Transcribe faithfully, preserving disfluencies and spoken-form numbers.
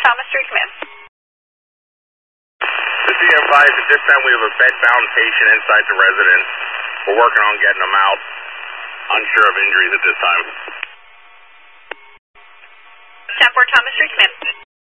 Thomas Street, come in. This is advised at this time we have a bed-bound patient inside the residence. We're working on getting them out. Unsure of injuries at this time. ten four Thomas Street, come in.